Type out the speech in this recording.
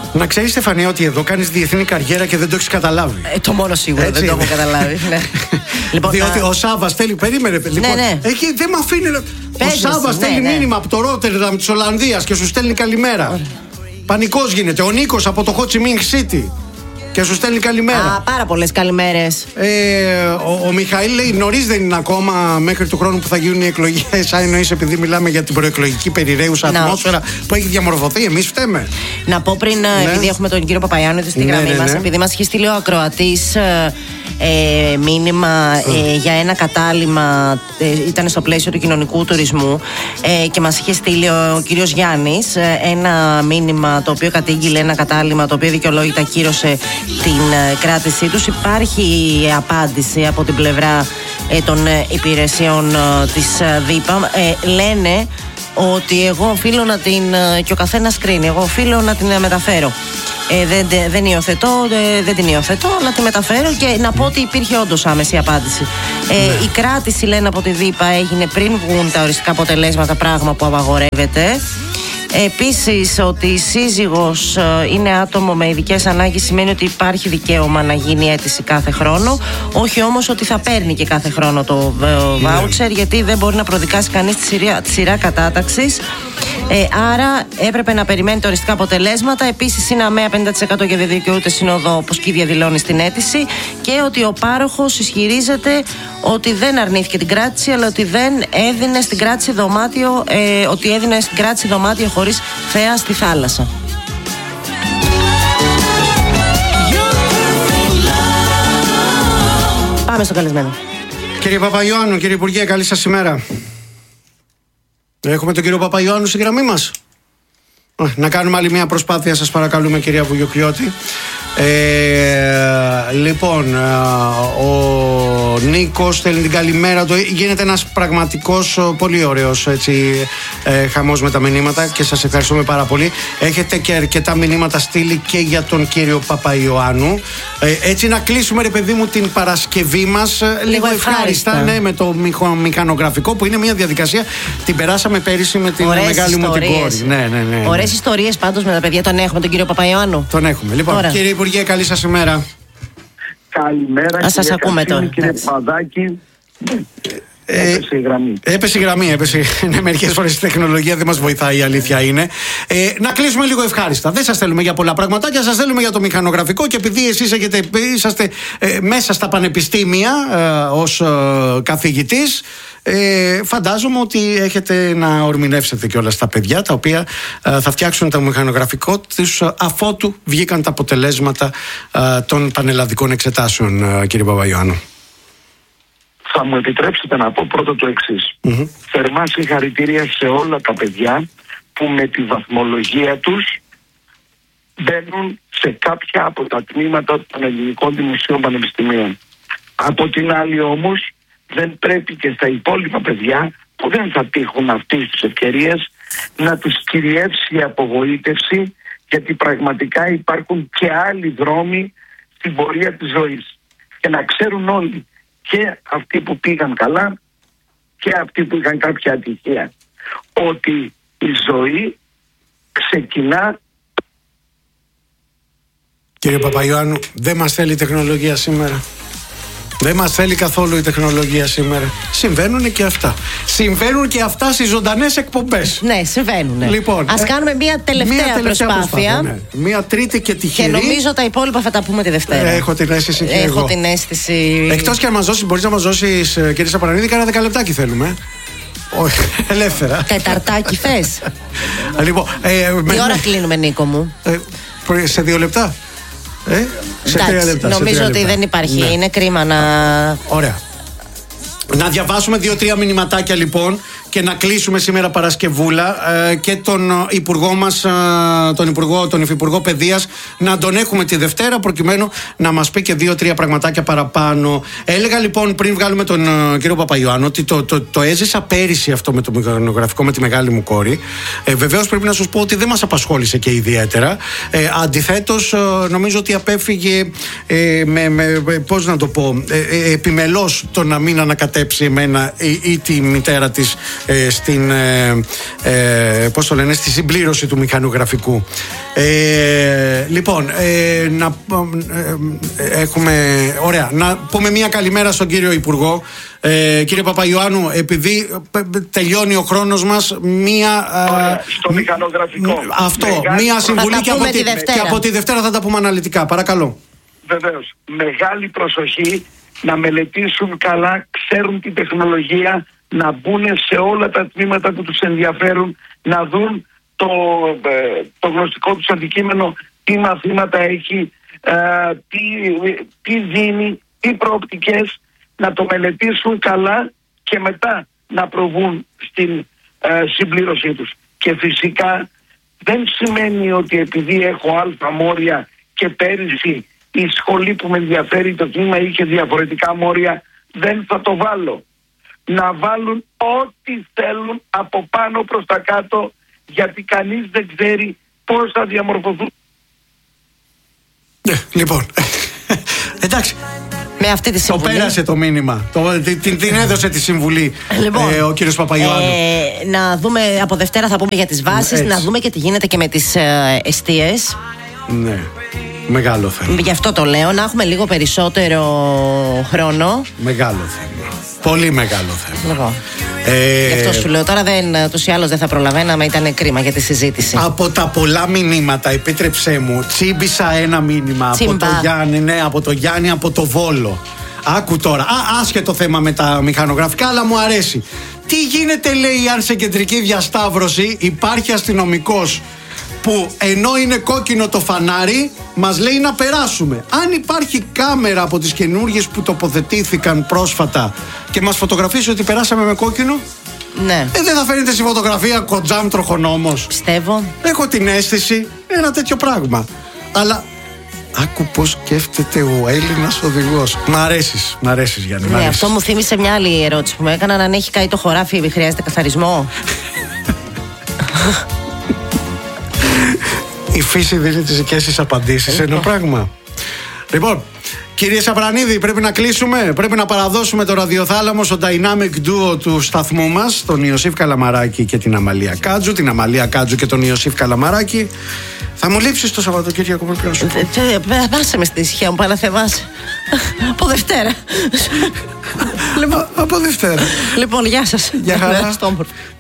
Να ξέρεις, Στεφανία, ότι εδώ κάνεις διεθνή καριέρα και δεν το έχεις καταλάβει. Το μόνο σίγουρο, έτσι, δεν το έχω καταλάβει. Ναι. Λοιπόν, διότι ο Σάββας θέλει, περίμενε. Λοιπόν, ναι. δεν με αφήνει. Ο Σάββας στέλνει μήνυμα από το Ρότερνταμ της Ολλανδίας και σου στέλνει καλημέρα. Πανικός γίνεται. Ο Νίκος από το Ho Chi Minh City και σου στέλνει καλημέρα. Πάρα πολλές καλημέρες. Ο Μιχαήλ λέει: νωρίς δεν είναι ακόμα μέχρι του χρόνου που θα γίνουν οι εκλογές. Αν εννοείς επειδή μιλάμε για την προεκλογική περιραίουσα ατμόσφαιρα που έχει διαμορφωθεί, εμείς φταίμε. Να πω πριν, επειδή έχουμε τον κύριο Παπαϊάννου στη γραμμή μας, επειδή μας έχει στείλει ο ακροατής μήνυμα για ένα κατάλημα, ήταν στο πλαίσιο του κοινωνικού τουρισμού, και μας είχε στείλει ο κύριος Γιάννης ένα μήνυμα το οποίο κατήγγειλε ένα κατάλημα το οποίο δικαιολόγητα κύρωσε την κράτησή τους. Υπάρχει απάντηση από την πλευρά των υπηρεσιών της ΔΥΠΑ. Λένε ότι εγώ οφείλω να την, και ο καθένας κρίνει, εγώ οφείλω να την μεταφέρω. Δεν την υιοθετώ, αλλά τη μεταφέρω, και να πω ότι υπήρχε όντως άμεση απάντηση. Η κράτηση, λένε από τη ΔΥΠΑ, έγινε πριν βγουν τα οριστικά αποτελέσματα, πράγμα που απαγορεύεται. Επίσης, ότι η σύζυγος είναι άτομο με ειδικές ανάγκες σημαίνει ότι υπάρχει δικαίωμα να γίνει αίτηση κάθε χρόνο. Όχι όμως ότι θα παίρνει και κάθε χρόνο το βάουτσερ, γιατί δεν μπορεί να προδικάσει κανείς τη σειρά κατάταξης. Άρα έπρεπε να περιμένει τα οριστικά αποτελέσματα. Επίσης, είναι αμαία 50% και δεν δικαιούται σύνοδο, όπως και ίδια δηλώνει στην αίτηση. Και ότι ο πάροχος ισχυρίζεται ότι δεν αρνήθηκε την κράτηση, αλλά ότι δεν έδινε στην κράτηση δωμάτιο, ότι έδινε στην κράτηση δωμάτιο χωρίς θέα στη θάλασσα. Πάμε στο καλεσμένο. Κύριε Παπαϊωάννου, κύριε Υπουργέ, καλή σας ημέρα. Έχουμε τον κύριο Παπαϊωάννου στη γραμμή μας. Να κάνουμε άλλη μια προσπάθεια, σας παρακαλούμε, κυρία Βουγιουκλιώτη. Λοιπόν, ο Νίκος στέλνει την καλημέρα του. Γίνεται ένας πραγματικός πολύ ωραίος χαμός με τα μηνύματα και σας ευχαριστούμε πάρα πολύ. Έχετε και αρκετά μηνύματα στείλει και για τον κύριο Παπαϊωάννου. Έτσι να κλείσουμε, ρε παιδί μου, την Παρασκευή μας λίγο ευχάριστα, ναι, με το μηχανογραφικό, που είναι μια διαδικασία. Την περάσαμε πέρυσι με την μεγάλη μου την κόρη. Ναι. Ωραίες ιστορίες πάντως με τα παιδιά. Τον έχουμε τον κύριο Παπαϊωάννου. Τον έχουμε. Λοιπόν, κύριε Υπουργέ, καλή σας ημέρα. Καλημέρα. Να σας ακούμε τώρα. Κύριε Παπαδάκη. Έπεσε η γραμμή. Έπεσε η γραμμή. Ναι, μερικές φορές η τεχνολογία δεν μας βοηθάει, η αλήθεια είναι. Να κλείσουμε λίγο ευχάριστα. Δεν σας θέλουμε για πολλά πραγματάκια, σας θέλουμε για το μηχανογραφικό, και επειδή εσείς είσαστε μέσα στα πανεπιστήμια ως καθηγητής, φαντάζομαι ότι έχετε να ορμηνεύσετε και όλα στα παιδιά τα οποία θα φτιάξουν το μηχανογραφικό τους αφότου βγήκαν τα αποτελέσματα των πανελλαδικών εξετάσεων, κύριε Παπαϊωάννου. Θα μου επιτρέψετε να πω πρώτα το εξής. Θερμά συγχαρητήρια σε όλα τα παιδιά που με τη βαθμολογία τους μπαίνουν σε κάποια από τα τμήματα των ελληνικών δημοσίων πανεπιστημίων. Από την άλλη όμως, δεν πρέπει και στα υπόλοιπα παιδιά που δεν θα τύχουν αυτής της ευκαιρίας να τους κυριεύσει η απογοήτευση, γιατί πραγματικά υπάρχουν και άλλοι δρόμοι στην πορεία της ζωής. Και να ξέρουν όλοι, και αυτοί που πήγαν καλά και αυτοί που είχαν κάποια ατυχία, ότι η ζωή ξεκινά. Κύριε Παπαϊωάννου, δεν μας θέλει η τεχνολογία σήμερα. Δεν μας θέλει καθόλου η τεχνολογία σήμερα. Συμβαίνουν και αυτά. Συμβαίνουν και αυτά στις ζωντανές εκπομπές. Ναι, συμβαίνουν. Λοιπόν, ας κάνουμε μια τελευταία προσπάθεια. Ναι. Μια τρίτη και τυχερή. Και νομίζω τα υπόλοιπα θα τα πούμε τη Δευτέρα. Έχω την αίσθηση και εγώ. Την αίσθηση. Εκτός και αν μας δώσεις, μπορείς να μας δώσεις, κύριε Σαπαρανίδη, κάνα 10 λεπτάκι θέλουμε. Όχι, ελεύθερα. Τεταρτάκι θες? Λοιπόν, τι ώρα κλείνουμε, Νίκο μου? Σε 2 λεπτά. Σε 3 λεπτά. Νομίζω ότι δεν υπάρχει. Ναι. Είναι κρίμα να. Ωραία. Να διαβάσουμε 2-3 μηνυματάκια λοιπόν και να κλείσουμε σήμερα Παρασκευούλα, και τον υπουργό μας, τον υφυπουργό παιδείας, να τον έχουμε τη Δευτέρα προκειμένου να μας πει και 2-3 πραγματάκια παραπάνω. Έλεγα λοιπόν πριν βγάλουμε τον κύριο Παπαϊωάννου ότι το έζησα πέρυσι αυτό με το μηχανογραφικό με τη μεγάλη μου κόρη. Βεβαίως πρέπει να σας πω ότι δεν μας απασχόλησε και ιδιαίτερα. Αντιθέτως νομίζω ότι απέφυγε πώς να το πω, επιμελώς το να μην ανακατέψει εμένα ή τη μητέρα της στην, πώς το λένε, στη συμπλήρωση του μηχανογραφικού. Λοιπόν, ωραία, να πούμε μια καλημέρα στον κύριο Υπουργό. Κύριε Παπαϊωάννου, επειδή τελειώνει ο χρόνος μας, στο μηχανογραφικό. Μία συμβουλή και από τη Δευτέρα θα τα πούμε αναλυτικά. Παρακαλώ. Βεβαίως. Μεγάλη προσοχή, να μελετήσουν καλά, ξέρουν την τεχνολογία, να μπουν σε όλα τα τμήματα που τους ενδιαφέρουν, να δουν το γνωστικό τους αντικείμενο, τι μαθήματα έχει, τι δίνει, τι προοπτικές, να το μελετήσουν καλά και μετά να προβούν στην συμπλήρωσή τους. Και φυσικά δεν σημαίνει ότι επειδή έχω αλφα μόρια και πέρυσι η σχολή που με ενδιαφέρει, το τμήμα είχε διαφορετικά μόρια, δεν θα το βάλω. Να βάλουν ό,τι θέλουν από πάνω προς τα κάτω, γιατί κανείς δεν ξέρει πώς θα διαμορφωθούν. Λοιπόν, εντάξει. Με αυτή τη συμβουλή. Το πέρασε το μήνυμα. Την έδωσε τη συμβουλή ο κύριος Παπαϊωάννου. Να δούμε, από Δευτέρα θα πούμε για τις βάσεις, να δούμε και τι γίνεται και με τις εστίες. Ναι. Μεγάλο θέμα. Γι' αυτό το λέω, να έχουμε λίγο περισσότερο χρόνο. Μεγάλο θέμα. Πολύ μεγάλο θέμα. Λοιπόν. Γι' αυτό σου λέω τώρα, τους ή άλλως δεν θα προλαβαίναμε, ήταν κρίμα για τη συζήτηση. Από τα πολλά μηνύματα, επίτρεψέ μου, τσίμπησα ένα μήνυμα από το Γιάννη, από το Γιάννη, από το Βόλο. Άκου τώρα, άσχετο θέμα με τα μηχανογραφικά, αλλά μου αρέσει. Τι γίνεται, λέει, αν σε κεντρική διασταύρωση υπάρχει αστυνομικός που ενώ είναι κόκκινο το φανάρι μας λέει να περάσουμε? Αν υπάρχει κάμερα από τις καινούργιες που τοποθετήθηκαν πρόσφατα και μας φωτογραφίσει ότι περάσαμε με κόκκινο, ναι, δεν θα φαίνεται στη φωτογραφία κοντζάμ τροχονόμος? Πιστεύω. Έχω την αίσθηση ένα τέτοιο πράγμα. Αλλά άκου πως σκέφτεται ο Έλληνας οδηγός. Μ' αρέσεις Γιάννη. Ναι, αυτό μου θύμισε μια άλλη ερώτηση που μου έκαναν. Αν έχει καεί το χωράφι, χρειάζεται καθαρισμό? Η φύση δίνει τις δικές της απαντήσεις σε ένα πράγμα. Λοιπόν, κύριε Σαπρανίδη, πρέπει να κλείσουμε. Πρέπει να παραδώσουμε το ραδιοθάλαμο στο dynamic duo του σταθμού μας, τον Ιωσήφ Καλαμαράκη και την Αμαλία Κάτζου. Την Αμαλία Κάτζου και τον Ιωσήφ Καλαμαράκη. Θα μου λείψεις το Σαββατοκύριακο, πρέπει να σου πω. Πάσε με στη ησυχία μου, πάλι να θεμάσαι. Από Δευτέρα. Από Δευτέρα. Λοιπόν, γεια σας. Γεια χαρά.